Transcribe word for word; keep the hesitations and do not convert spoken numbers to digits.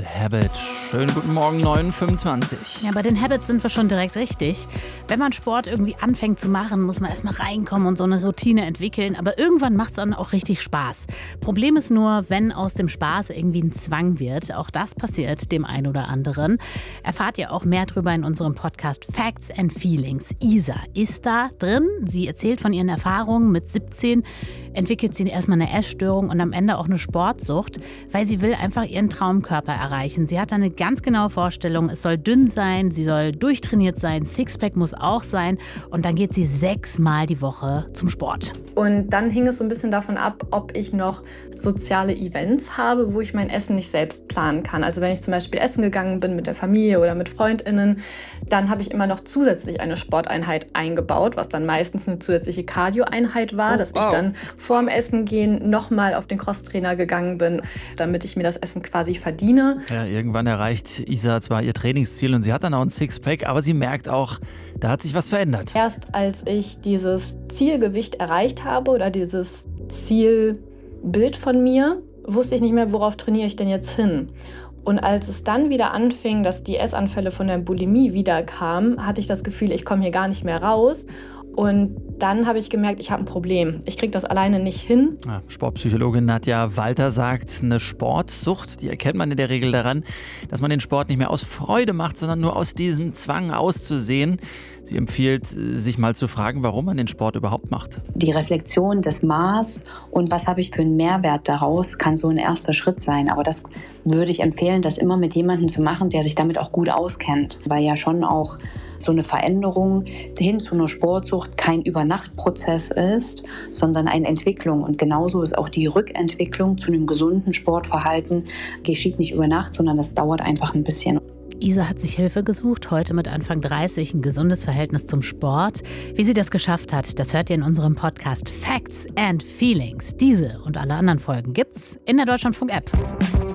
Bad Habit. Schönen guten Morgen, neun Uhr fünfundzwanzig. Ja, bei den Habits sind wir schon direkt richtig. Wenn man Sport irgendwie anfängt zu machen, muss man erstmal reinkommen und so eine Routine entwickeln. Aber irgendwann macht es dann auch richtig Spaß. Problem ist nur, wenn aus dem Spaß irgendwie ein Zwang wird. Auch das passiert dem einen oder anderen. Erfahrt ihr auch mehr drüber in unserem Podcast Facts and Feelings. Isa ist da drin. Sie erzählt von ihren Erfahrungen. Mit siebzehn entwickelt sie erstmal eine Essstörung und am Ende auch eine Sportsucht, weil sie will einfach ihren Traumkörper erreichen. Sie hat eine ganz genaue Vorstellung. Es soll dünn sein, sie soll durchtrainiert sein, Sixpack muss auch sein. Und dann geht sie sechsmal die Woche zum Sport. Und dann hing es so ein bisschen davon ab, ob ich noch soziale Events habe, wo ich mein Essen nicht selbst planen kann. Also wenn ich zum Beispiel essen gegangen bin mit der Familie oder mit FreundInnen, dann habe ich immer noch zusätzlich eine Sporteinheit eingebaut, was dann meistens eine zusätzliche Cardio-Einheit war, oh, dass wow. ich dann vorm Essen gehen nochmal auf den Crosstrainer gegangen bin, damit ich mir das Essen quasi verdiene. Ja, irgendwann erreicht Isa zwar ihr Trainingsziel und sie hat dann auch ein Sixpack, aber sie merkt auch, da hat sich was verändert. Erst als ich dieses Zielgewicht erreicht habe oder dieses Zielbild von mir, wusste ich nicht mehr, worauf trainiere ich denn jetzt hin. Und als es dann wieder anfing, dass die Essanfälle von der Bulimie wieder kamen, hatte ich das Gefühl, ich komme hier gar nicht mehr raus. Und dann habe ich gemerkt, ich habe ein Problem. Ich kriege das alleine nicht hin. Ja, Sportpsychologin Nadja Walter sagt, eine Sportsucht, die erkennt man in der Regel daran, dass man den Sport nicht mehr aus Freude macht, sondern nur aus diesem Zwang auszusehen. Sie empfiehlt, sich mal zu fragen, warum man den Sport überhaupt macht. Die Reflexion, das Maß und was habe ich für einen Mehrwert daraus, kann so ein erster Schritt sein. Aber das würde ich empfehlen, das immer mit jemandem zu machen, der sich damit auch gut auskennt. Weil ja schon auch so eine Veränderung hin zu einer Sportsucht kein Übernachtprozess ist, sondern eine Entwicklung. Und genauso ist auch die Rückentwicklung zu einem gesunden Sportverhalten geschieht nicht über Nacht, sondern das dauert einfach ein bisschen. Isa hat sich Hilfe gesucht, heute mit Anfang dreißig ein gesundes Verhältnis zum Sport. Wie sie das geschafft hat, das hört ihr in unserem Podcast Facts and Feelings. Diese und alle anderen Folgen gibt's in der Deutschlandfunk-App.